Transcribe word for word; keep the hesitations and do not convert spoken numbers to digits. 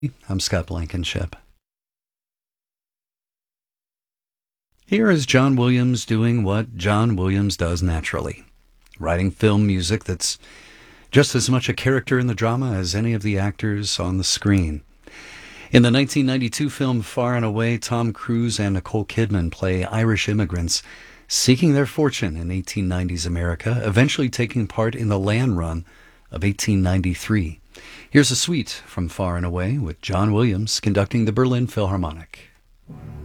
I'm Scott Blankenship. Here is John Williams doing what John Williams does naturally, writing film music that's just as much a character in the drama as any of the actors on the screen. In the nineteen ninety-two film Far and Away, Tom Cruise and Nicole Kidman play Irish immigrants seeking their fortune in eighteen nineties America, eventually taking part in the land run of eighteen ninety-three. Here's a suite from Far and Away with John Williams conducting the Berlin Philharmonic.